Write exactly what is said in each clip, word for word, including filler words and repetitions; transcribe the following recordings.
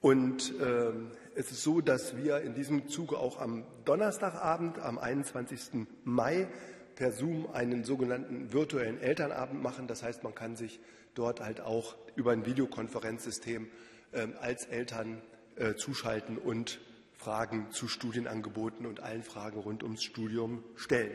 Und äh, es ist so, dass wir in diesem Zuge auch am Donnerstagabend, am einundzwanzigsten Mai, per Zoom einen sogenannten virtuellen Elternabend machen. Das heißt, man kann sich dort halt auch über ein Videokonferenzsystem äh, als Eltern äh, zuschalten und Fragen zu Studienangeboten und allen Fragen rund ums Studium stellen.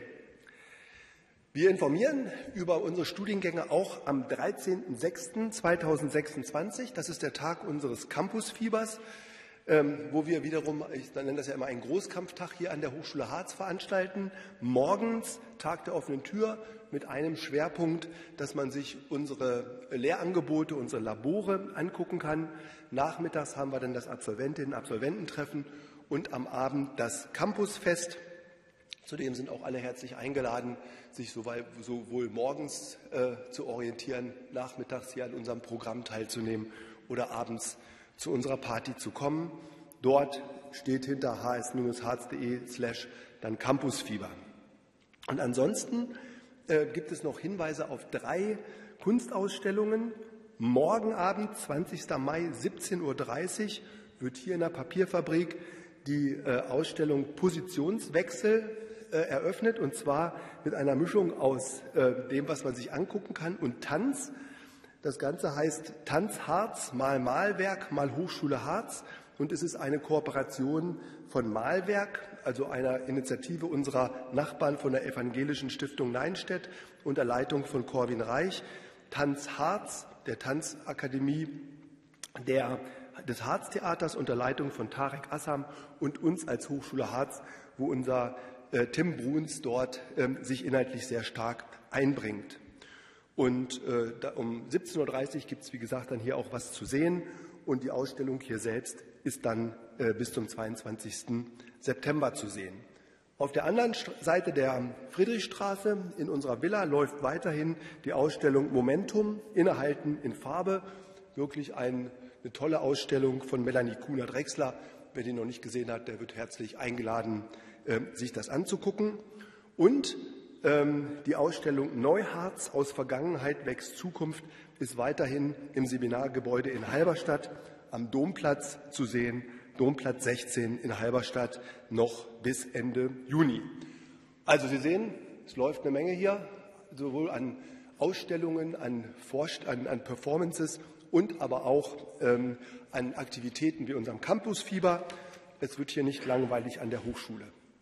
Wir informieren über unsere Studiengänge auch am dreizehnten sechsten zweitausendsechsundzwanzig. Das ist der Tag unseres Campusfiebers, ähm, wo wir wiederum, ich nenne das ja immer einen Großkampftag hier an der Hochschule Harz veranstalten. Morgens Tag der offenen Tür mit einem Schwerpunkt, dass man sich unsere Lehrangebote, unsere Labore angucken kann. Nachmittags haben wir dann das Absolventinnen- und Absolvententreffen und am Abend das Campusfest. Zudem sind auch alle herzlich eingeladen, sich sowohl morgens äh, zu orientieren, nachmittags hier an unserem Programm teilzunehmen oder abends zu unserer Party zu kommen. Dort steht hinter h s harz punkt de slash dann Campusfieber. Und ansonsten äh, gibt es noch Hinweise auf drei Kunstausstellungen. Morgen Abend, zwanzigsten Mai, siebzehn Uhr dreißig, wird hier in der Papierfabrik die äh, Ausstellung Positionswechsel eröffnet, und zwar mit einer Mischung aus äh, dem, was man sich angucken kann, und Tanz. Das Ganze heißt Tanz Harz mal Malwerk mal Hochschule Harz, und es ist eine Kooperation von Malwerk, also einer Initiative unserer Nachbarn von der Evangelischen Stiftung Neinstedt unter Leitung von Corwin Reich, Tanz Harz, der Tanzakademie der, des Harztheaters unter Leitung von Tarek Assam und uns als Hochschule Harz, wo unser Tim Bruns dort ähm, sich inhaltlich sehr stark einbringt. Und äh, da, um siebzehn Uhr dreißig gibt es, wie gesagt, dann hier auch was zu sehen. Und die Ausstellung hier selbst ist dann äh, bis zum zweiundzwanzigsten September zu sehen. Auf der anderen Seite der Friedrichstraße in unserer Villa läuft weiterhin die Ausstellung Momentum, Innehalten in Farbe. Wirklich ein, eine tolle Ausstellung von Melanie Kuhner-Drechsler. Wer die noch nicht gesehen hat, der wird herzlich eingeladen, sich das anzugucken. Und ähm, die Ausstellung Neuharz aus Vergangenheit wächst Zukunft ist weiterhin im Seminargebäude in Halberstadt am Domplatz zu sehen, Domplatz sechzehn in Halberstadt, noch bis Ende Juni. Also Sie sehen, es läuft eine Menge hier, sowohl an Ausstellungen, an, Forst an, an Performances und aber auch ähm, an Aktivitäten wie unserem Campusfieber. Es wird hier nicht langweilig an der Hochschule.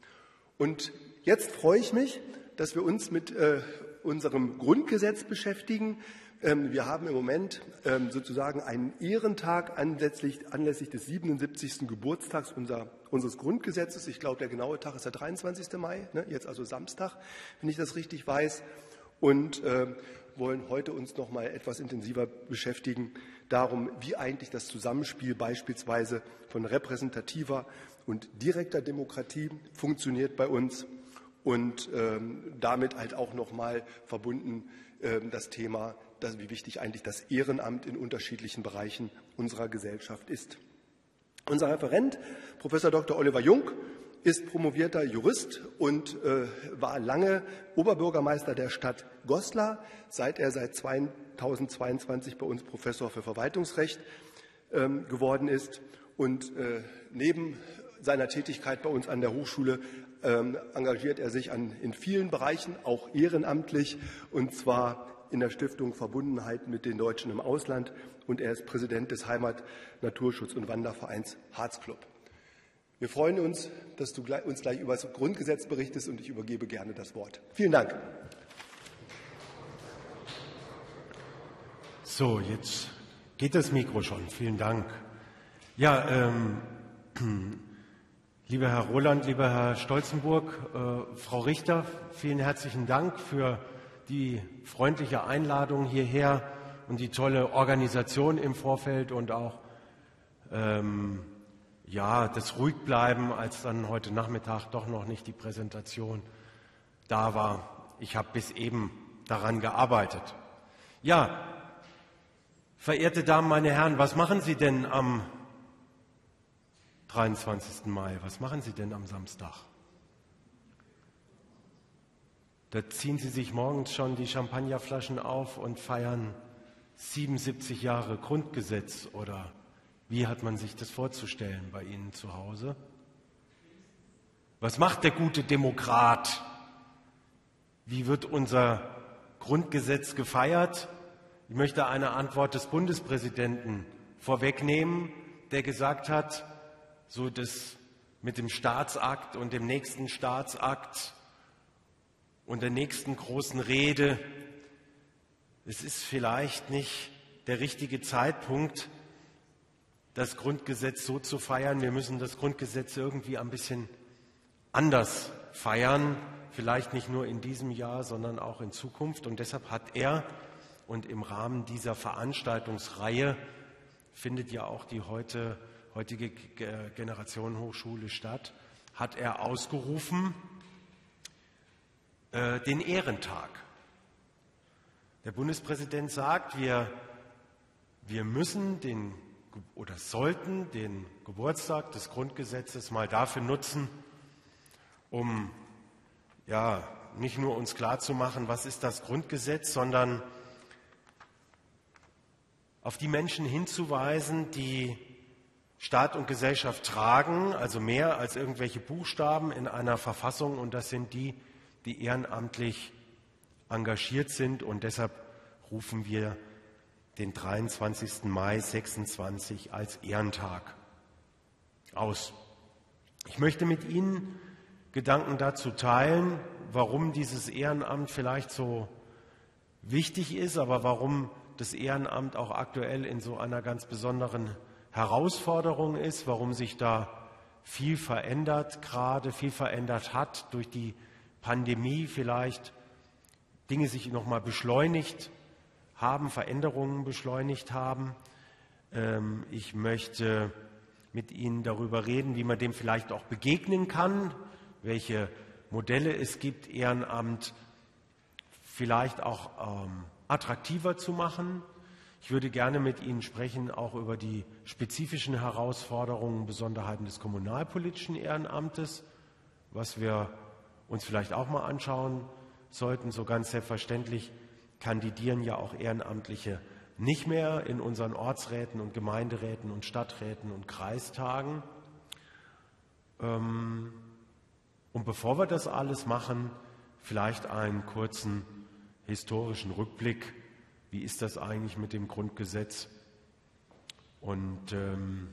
Und jetzt freue ich mich, dass wir uns mit äh, unserem Grundgesetz beschäftigen. Ähm, wir haben im Moment ähm, sozusagen einen Ehrentag anlässlich, anlässlich des siebenundsiebzigsten Geburtstags unser, unseres Grundgesetzes. Ich glaube, der genaue Tag ist der dreiundzwanzigste Mai, ne? Jetzt also Samstag, wenn ich das richtig weiß. Und äh, wollen heute uns noch mal etwas intensiver beschäftigen darum, wie eigentlich das Zusammenspiel beispielsweise von repräsentativer und direkter Demokratie funktioniert bei uns und ähm, damit halt auch noch mal verbunden ähm, das Thema, dass, wie wichtig eigentlich das Ehrenamt in unterschiedlichen Bereichen unserer Gesellschaft ist. Unser Referent, Professor Doktor Oliver Jung, ist promovierter Jurist und äh, war lange Oberbürgermeister der Stadt Goslar, seit er seit zweitausendzweiundzwanzig bei uns Professor für Verwaltungsrecht ähm, geworden ist. Und äh, neben seiner Tätigkeit bei uns an der Hochschule ähm, engagiert er sich an, in vielen Bereichen, auch ehrenamtlich, und zwar in der Stiftung Verbundenheit mit den Deutschen im Ausland. Und er ist Präsident des Heimat-, Naturschutz- und Wandervereins Harzclub. Wir freuen uns, dass du uns gleich über das Grundgesetz berichtest, und ich übergebe gerne das Wort. Vielen Dank. So, jetzt geht das Mikro schon. Vielen Dank. Ja, ähm, lieber Herr Roland, lieber Herr Stolzenburg, äh, Frau Richter, vielen herzlichen Dank für die freundliche Einladung hierher und die tolle Organisation im Vorfeld und auch ähm, ja, das Ruhigbleiben, als dann heute Nachmittag doch noch nicht die Präsentation da war. Ich habe bis eben daran gearbeitet. Ja, verehrte Damen, meine Herren, was machen Sie denn am dreiundzwanzigsten Mai? Was machen Sie denn am Samstag? Da ziehen Sie sich morgens schon die Champagnerflaschen auf und feiern siebenundsiebzig Jahre Grundgesetz oder Wie hat man sich das vorzustellen bei Ihnen zu Hause? Was macht der gute Demokrat? Wie wird unser Grundgesetz gefeiert? Ich möchte eine Antwort des Bundespräsidenten vorwegnehmen, der gesagt hat, so das mit dem Staatsakt und dem nächsten Staatsakt und der nächsten großen Rede, es ist vielleicht nicht der richtige Zeitpunkt, das Grundgesetz so zu feiern. Wir müssen das Grundgesetz irgendwie ein bisschen anders feiern, vielleicht nicht nur in diesem Jahr, sondern auch in Zukunft. Und deshalb hat er, und im Rahmen dieser Veranstaltungsreihe findet ja auch die heute, heutige Generationenhochschule statt, hat er ausgerufen äh, den Ehrentag. Der Bundespräsident sagt, wir, wir müssen den oder sollten den Geburtstag des Grundgesetzes mal dafür nutzen, um ja nicht nur uns klarzumachen, was ist das Grundgesetz, sondern auf die Menschen hinzuweisen, die Staat und Gesellschaft tragen, also mehr als irgendwelche Buchstaben in einer Verfassung, und das sind die, die ehrenamtlich engagiert sind, und deshalb rufen wir den dreiundzwanzigsten Mai sechsundzwanzig als Ehrentag aus. Ich möchte mit Ihnen Gedanken dazu teilen, warum dieses Ehrenamt vielleicht so wichtig ist, aber warum das Ehrenamt auch aktuell in so einer ganz besonderen Herausforderung ist, warum sich da viel verändert, gerade viel verändert hat durch die Pandemie, vielleicht Dinge sich noch mal beschleunigt haben, Veränderungen beschleunigt haben. Ich möchte mit Ihnen darüber reden, wie man dem vielleicht auch begegnen kann, welche Modelle es gibt, Ehrenamt vielleicht auch ähm, attraktiver zu machen. Ich würde gerne mit Ihnen sprechen, auch über die spezifischen Herausforderungen, Besonderheiten des kommunalpolitischen Ehrenamtes, was wir uns vielleicht auch mal anschauen sollten. So ganz selbstverständlich kandidieren ja auch Ehrenamtliche nicht mehr in unseren Ortsräten und Gemeinderäten und Stadträten und Kreistagen. Und bevor wir das alles machen, vielleicht einen kurzen historischen Rückblick. Wie ist das eigentlich mit dem Grundgesetz? Und ähm,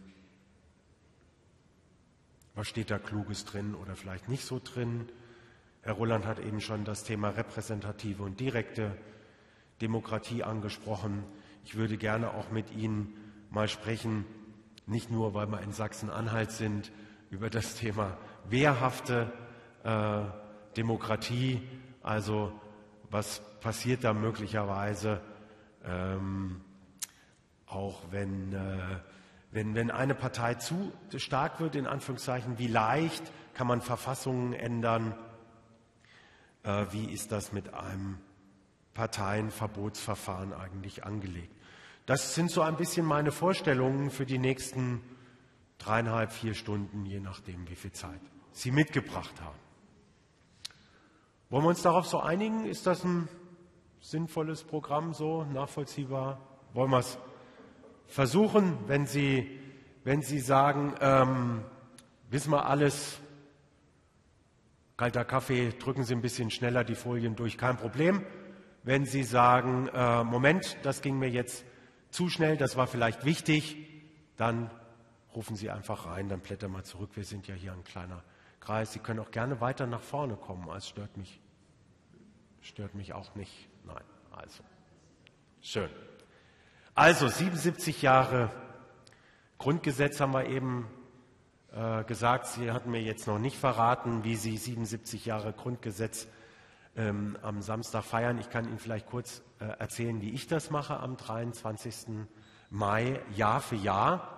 was steht da Kluges drin oder vielleicht nicht so drin? Herr Roland hat eben schon das Thema repräsentative und direkte Demokratie angesprochen. Ich würde gerne auch mit Ihnen mal sprechen, nicht nur, weil wir in Sachsen-Anhalt sind, über das Thema wehrhafte äh, Demokratie, also was passiert da möglicherweise, ähm, auch wenn, äh, wenn, wenn eine Partei zu stark wird, in Anführungszeichen, wie leicht kann man Verfassungen ändern, äh, wie ist das mit einem Parteienverbotsverfahren eigentlich angelegt. Das sind so ein bisschen meine Vorstellungen für die nächsten dreieinhalb, vier Stunden, je nachdem, wie viel Zeit Sie mitgebracht haben. Wollen wir uns darauf so einigen? Ist das ein sinnvolles Programm, so nachvollziehbar? Wollen wir es versuchen? Wenn Sie, wenn Sie sagen, ähm, wissen wir alles, kalter Kaffee, drücken Sie ein bisschen schneller die Folien durch, kein Problem. Wenn Sie sagen, äh, Moment, das ging mir jetzt zu schnell, das war vielleicht wichtig, dann rufen Sie einfach rein, dann blättern wir zurück. Wir sind ja hier ein kleiner Kreis. Sie können auch gerne weiter nach vorne kommen, es stört mich, stört mich auch nicht. Nein, also, schön. Also, siebenundsiebzig Jahre Grundgesetz haben wir eben äh, gesagt. Sie hatten mir jetzt noch nicht verraten, wie Sie siebenundsiebzig Jahre Grundgesetz ähm, am Samstag feiern. Ich kann Ihnen vielleicht kurz äh, erzählen, wie ich das mache am dreiundzwanzigsten Mai, Jahr für Jahr.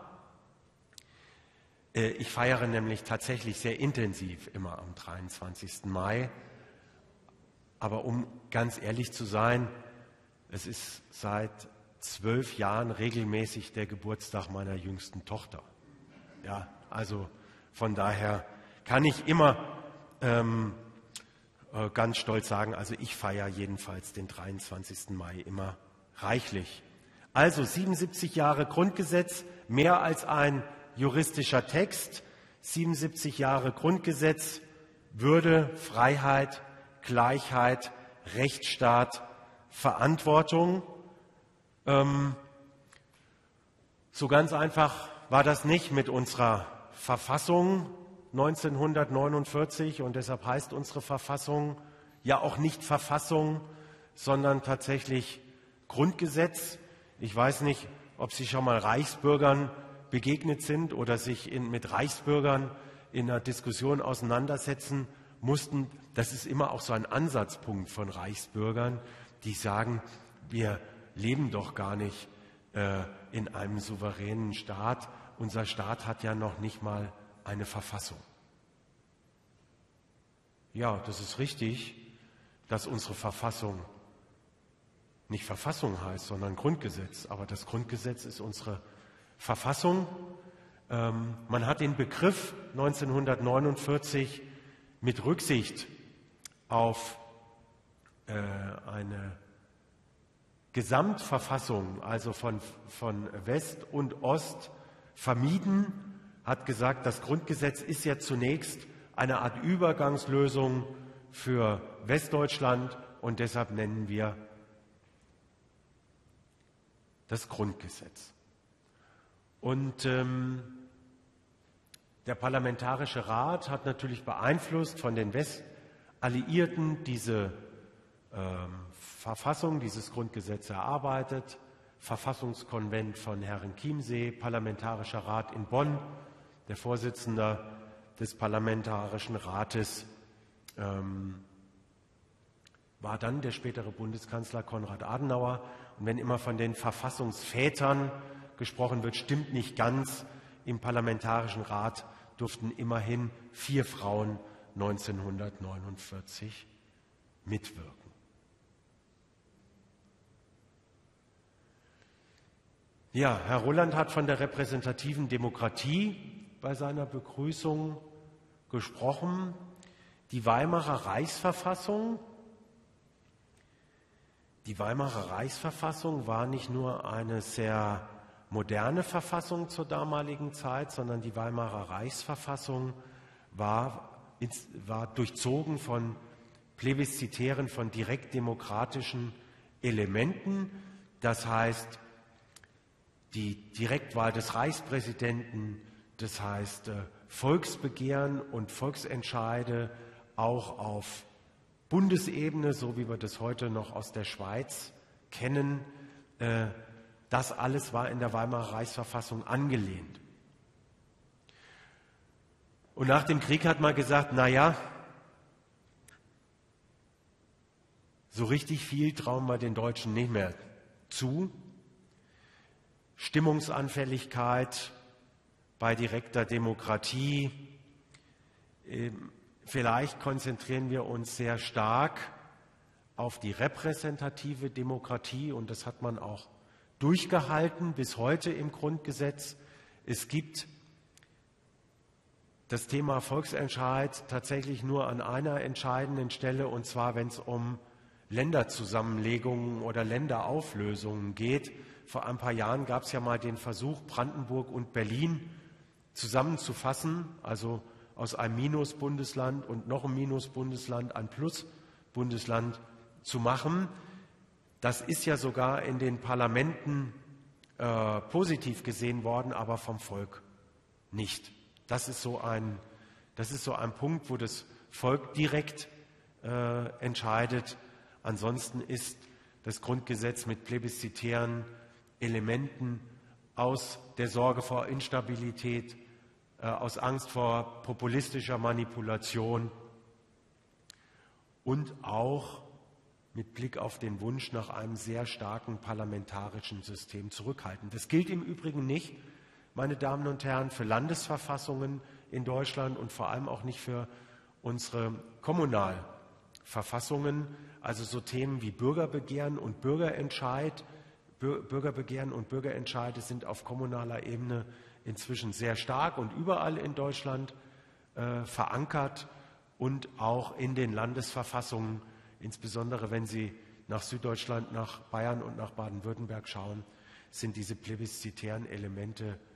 Ich feiere nämlich tatsächlich sehr intensiv immer am dreiundzwanzigsten Mai. Aber um ganz ehrlich zu sein, es ist seit zwölf Jahren regelmäßig der Geburtstag meiner jüngsten Tochter. Ja, also von daher kann ich immer ähm, äh, ganz stolz sagen, also ich feiere jedenfalls den dreiundzwanzigsten Mai immer reichlich. Also siebenundsiebzig Jahre Grundgesetz, mehr als ein juristischer Text. siebenundsiebzig Jahre Grundgesetz, Würde, Freiheit, Gleichheit, Rechtsstaat, Verantwortung. Ähm, so ganz einfach war das nicht mit unserer Verfassung neunzehnhundertneunundvierzig und deshalb heißt unsere Verfassung ja auch nicht Verfassung, sondern tatsächlich Grundgesetz. Ich weiß nicht, ob Sie schon mal Reichsbürgern begegnet sind oder sich in, mit Reichsbürgern in einer Diskussion auseinandersetzen mussten. Das ist immer auch so ein Ansatzpunkt von Reichsbürgern, die sagen, wir leben doch gar nicht äh, in einem souveränen Staat. Unser Staat hat ja noch nicht mal eine Verfassung. Ja, das ist richtig, dass unsere Verfassung nicht Verfassung heißt, sondern Grundgesetz. Aber das Grundgesetz ist unsere Verfassung. Ähm, man hat den Begriff neunzehnhundertneunundvierzig mit Rücksicht auf äh, eine Gesamtverfassung, also von, von West und Ost, vermieden, hat gesagt, das Grundgesetz ist ja zunächst eine Art Übergangslösung für Westdeutschland und deshalb nennen wir das Grundgesetz. Und ähm, der Parlamentarische Rat hat natürlich beeinflusst von den Westalliierten diese ähm, Verfassung, dieses Grundgesetz erarbeitet. Verfassungskonvent von Herrenchiemsee, Parlamentarischer Rat in Bonn, der Vorsitzende des Parlamentarischen Rates ähm, war dann der spätere Bundeskanzler Konrad Adenauer. Und wenn immer von den Verfassungsvätern gesprochen wird, stimmt nicht ganz. Im Parlamentarischen Rat durften immerhin vier Frauen neunzehnhundertneunundvierzig mitwirken. Ja, Herr Rolland hat von der repräsentativen Demokratie bei seiner Begrüßung gesprochen. Die Weimarer Reichsverfassung, die Weimarer Reichsverfassung war nicht nur eine sehr moderne Verfassung zur damaligen Zeit, sondern die Weimarer Reichsverfassung war, war durchzogen von plebiszitären, von direktdemokratischen Elementen. Das heißt, die Direktwahl des Reichspräsidenten, das heißt Volksbegehren und Volksentscheide auch auf Bundesebene, so wie wir das heute noch aus der Schweiz kennen, das alles war in der Weimarer Reichsverfassung angelehnt. Und nach dem Krieg hat man gesagt, na ja, so richtig viel trauen wir den Deutschen nicht mehr zu. Stimmungsanfälligkeit bei direkter Demokratie. Vielleicht konzentrieren wir uns sehr stark auf die repräsentative Demokratie und das hat man auch durchgehalten bis heute im Grundgesetz. Es gibt das Thema Volksentscheid tatsächlich nur an einer entscheidenden Stelle, und zwar, wenn es um Länderzusammenlegungen oder Länderauflösungen geht. Vor ein paar Jahren gab es ja mal den Versuch, Brandenburg und Berlin zusammenzufassen, also aus einem Minus-Bundesland und noch einem Minus-Bundesland ein Plus-Bundesland zu machen. Das ist ja sogar in den Parlamenten äh, positiv gesehen worden, aber vom Volk nicht. Das ist so ein, das ist so ein Punkt, wo das Volk direkt äh, entscheidet. Ansonsten ist das Grundgesetz mit plebiszitären Elementen aus der Sorge vor Instabilität, äh, aus Angst vor populistischer Manipulation und auch mit Blick auf den Wunsch nach einem sehr starken parlamentarischen System zurückhaltend. Das gilt im Übrigen nicht, meine Damen und Herren, für Landesverfassungen in Deutschland und vor allem auch nicht für unsere Kommunalverfassungen. Also so Themen wie Bürgerbegehren und Bürgerentscheid, Bürgerbegehren und Bürgerentscheide sind auf kommunaler Ebene inzwischen sehr stark und überall in Deutschland äh, verankert und auch in den Landesverfassungen, insbesondere wenn Sie nach Süddeutschland, nach Bayern und nach Baden-Württemberg schauen, sind diese plebiszitären Elemente